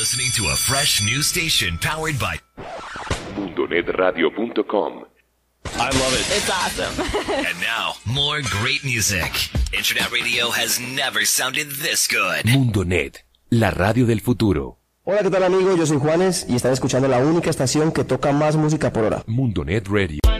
listening to a fresh new station powered by MundoNetRadio.com. I love it. It's awesome. And now, more great music. Internet radio has never sounded this good. Mundonet, la radio del futuro. Hola, ¿qué tal amigos? Yo soy Juanes y están escuchando la única estación que toca más música por hora. Mundonet Radio.